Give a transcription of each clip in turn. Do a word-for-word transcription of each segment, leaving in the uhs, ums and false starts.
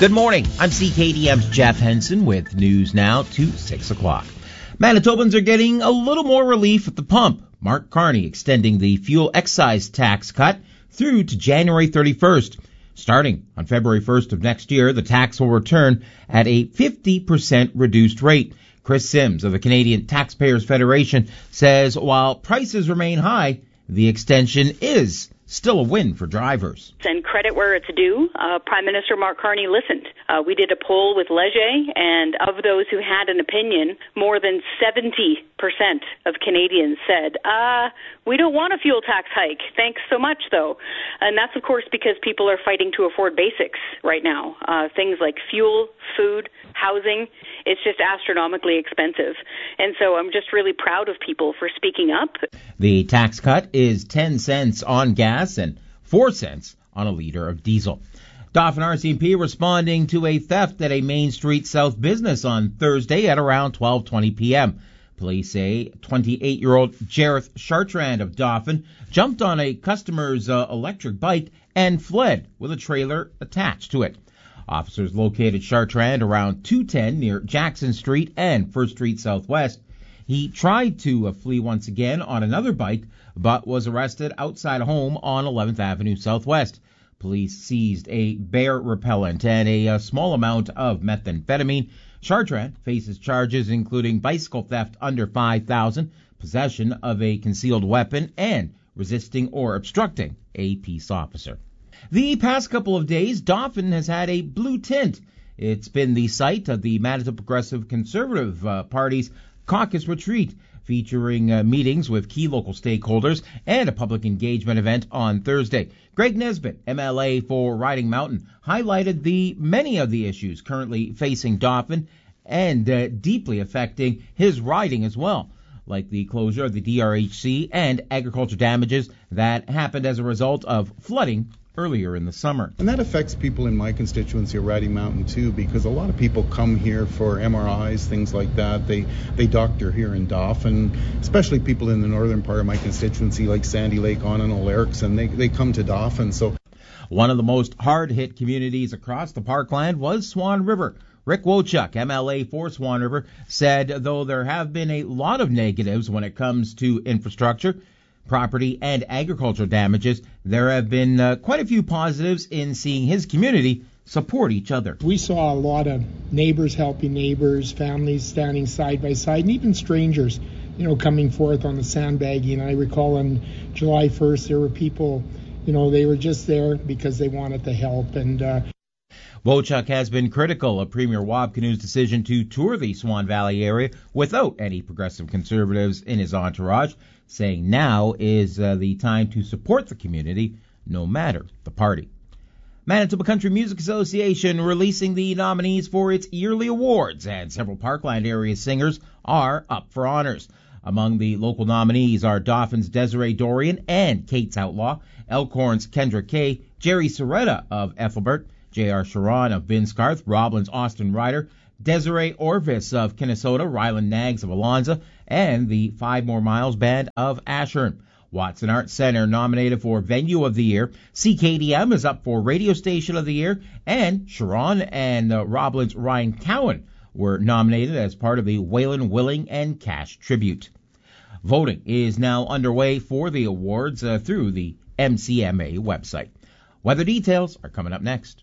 Good morning. I'm C K D M's Jeff Henson with news now to six o'clock. Manitobans are getting a little more relief at the pump. Mark Carney extending the fuel excise tax cut through to January thirty-first. Starting on February first of next year, the tax will return at a fifty percent reduced rate. Chris Sims of the Canadian Taxpayers Federation says while prices remain high, the extension is still a win for drivers. And credit where it's due. Uh, Prime Minister Mark Carney listened. Uh, we did a poll with Leger, and of those who had an opinion, more than seventy percent of Canadians said, uh, we don't want a fuel tax hike. Thanks so much, though. And that's, of course, because people are fighting to afford basics right now. Uh, things like fuel, food, housing. It's just astronomically expensive. And so I'm just really proud of people for speaking up. The tax cut is ten cents on gas and four cents on a liter of diesel. Dauphin R C M P responding to a theft at a Main Street South business on Thursday at around twelve twenty p.m. Police say twenty-eight-year-old Jareth Chartrand of Dauphin jumped on a customer's uh, electric bike and fled with a trailer attached to it. Officers located Chartrand around two ten near Jackson Street and First Street Southwest. He tried to uh, flee once again on another bike, but was arrested outside a home on eleventh Avenue Southwest. Police seized a bear repellent and a, a small amount of methamphetamine. Chartrand faces charges including bicycle theft under five thousand dollars, possession of a concealed weapon, and resisting or obstructing a peace officer. The past couple of days, Dauphin has had a blue tint. It's been the site of the Manitoba Progressive Conservative uh, Party's caucus retreat, featuring uh, meetings with key local stakeholders and a public engagement event on Thursday. Greg Nesbitt, M L A for Riding Mountain, highlighted the many of the issues currently facing Dauphin and uh, deeply affecting his riding as well, like the closure of the D R H C and agriculture damages that happened as a result of flooding earlier in the summer. And that affects people in my constituency of Riding Mountain too, because a lot of people come here for M R Is, things like that. They they doctor here in Dauphin, especially people in the northern part of my constituency like Sandy Lake, Onondaga, Erickson. They they come to Dauphin. So one of the most hard-hit communities across the parkland was Swan River. Rick Wochuk, M L A for Swan River, said though there have been a lot of negatives when it comes to infrastructure, property, and agricultural damages, there have been uh, quite a few positives in seeing his community support each other. We saw a lot of neighbors helping neighbors, families standing side by side, and even strangers, you know, coming forth on the sandbagging. I recall on July first, there were people, you know, they were just there because they wanted to help. And uh, Wochuk has been critical of Premier Wab Kinew's decision to tour the Swan Valley area without any progressive conservatives in his entourage, saying now is uh, the time to support the community, no matter the party. Manitoba Country Music Association releasing the nominees for its yearly awards, and several Parkland area singers are up for honors. Among the local nominees are Dauphin's Desiree Dorian and Kate's Outlaw, Elkhorn's Kendra Kay, Jerry Soretta of Ethelbert, J R. Sharon of Binscarth, Roblin's Austin Ryder, Desiree Orvis of Kinnesota, Ryland Nags of Alonza, and the Five More Miles Band of Ashern. Watson Arts Center nominated for Venue of the Year. C K D M is up for Radio Station of the Year, and Sharon and uh, Roblin's Ryan Cowan were nominated as part of the Waylon Willing and Cash Tribute. Voting is now underway for the awards uh, through the M C M A website. Weather details are coming up next.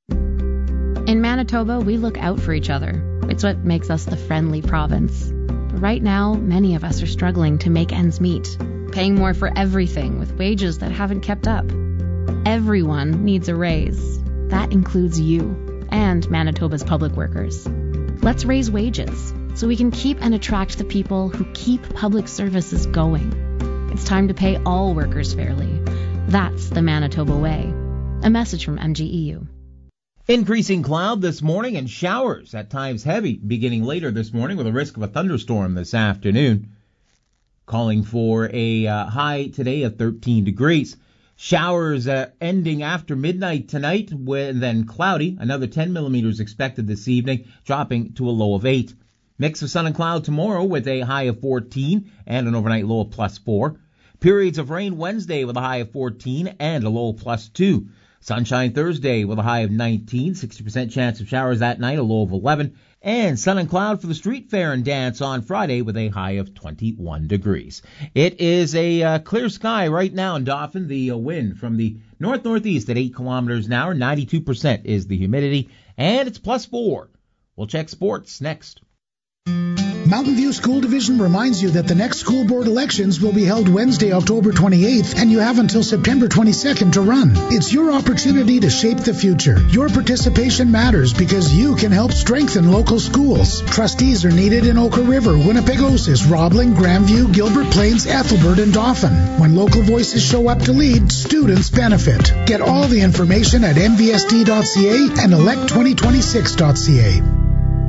In Manitoba, we look out for each other. It's what makes us the friendly province. But right now, many of us are struggling to make ends meet, paying more for everything with wages that haven't kept up. Everyone needs a raise. That includes you and Manitoba's public workers. Let's raise wages so we can keep and attract the people who keep public services going. It's time to pay all workers fairly. That's the Manitoba way. A message from M G E U. Increasing cloud this morning and showers, at times heavy, beginning later this morning with a risk of a thunderstorm this afternoon. Calling for a uh, high today of thirteen degrees. Showers uh, ending after midnight tonight, with, then cloudy. Another ten millimeters expected this evening, dropping to a low of eight. Mix of sun and cloud tomorrow with a high of fourteen and an overnight low of plus four. Periods of rain Wednesday with a high of fourteen and a low of plus two. Sunshine Thursday with a high of nineteen, sixty percent chance of showers that night, a low of eleven. And sun and cloud for the street fair and dance on Friday with a high of twenty-one degrees. It is a uh, clear sky right now in Dauphin. The uh, wind from the north-northeast at eight kilometers an hour. ninety-two percent is the humidity. And it's plus four. We'll check sports next. Mountain View School Division reminds you that the next school board elections will be held Wednesday, October twenty-eighth, and you have until September twenty-second to run. It's your opportunity to shape the future. Your participation matters because you can help strengthen local schools. Trustees are needed in Oka River, Winnipegosis, Roblin, Grandview, Gilbert Plains, Ethelbert, and Dauphin. When local voices show up to lead, students benefit. Get all the information at m v s d dot c a and elect twenty twenty-six dot c a.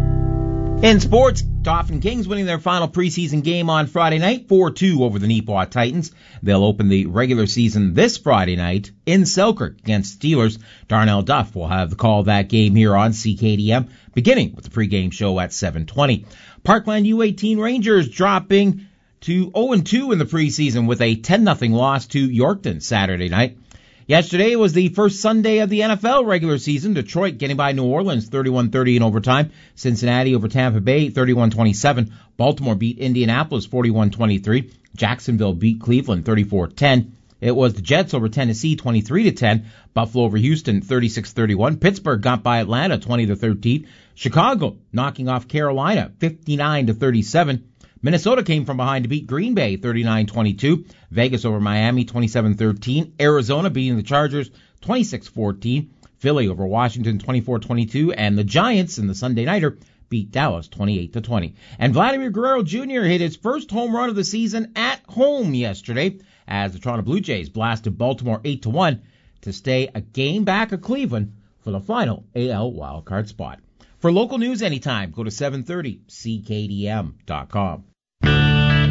In sports, Dauphin Kings winning their final preseason game on Friday night, four two over the Neepawa Titans. They'll open the regular season this Friday night in Selkirk against Steelers. Darnell Duff will have the call of that game here on C K D M, beginning with the pregame show at seven twenty. Parkland U eighteen Rangers dropping to oh and two in the preseason with a ten nothing loss to Yorkton Saturday night. Yesterday was the first Sunday of the N F L regular season. Detroit getting by New Orleans thirty-one thirty in overtime. Cincinnati over Tampa Bay thirty-one twenty-seven. Baltimore beat Indianapolis forty-one twenty-three. Jacksonville beat Cleveland thirty-four ten. It was the Jets over Tennessee twenty-three to ten. Buffalo over Houston thirty-six thirty-one. Pittsburgh got by Atlanta twenty to thirteen. Chicago knocking off Carolina fifty-nine to thirty-seven. Minnesota came from behind to beat Green Bay thirty-nine twenty-two. Vegas over Miami twenty-seven thirteen. Arizona beating the Chargers twenty-six fourteen. Philly over Washington twenty-four twenty-two. And the Giants in the Sunday Nighter beat Dallas twenty-eight to twenty. And Vladimir Guerrero Junior hit his first home run of the season at home yesterday as the Toronto Blue Jays blasted Baltimore eight to one to stay a game back of Cleveland for the final A L wildcard spot. For local news anytime, go to seven thirty C K D M dot com.